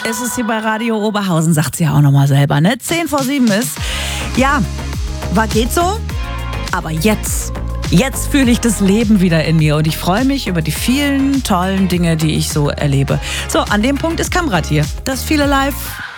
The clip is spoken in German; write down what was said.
ist es hier bei Radio Oberhausen, sagt sie ja auch nochmal selber, ne? 6:50 ist. Ja, geht so, aber jetzt fühle ich das Leben wieder in mir und ich freue mich über die vielen tollen Dinge, die ich so erlebe. So, an dem Punkt ist Kamrat hier. Das viele Live